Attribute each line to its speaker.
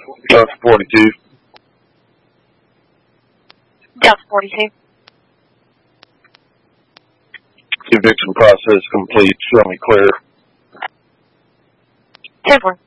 Speaker 1: Delta 42.
Speaker 2: Delta 42.
Speaker 1: Eviction process complete. Show me clear.
Speaker 2: 10-4.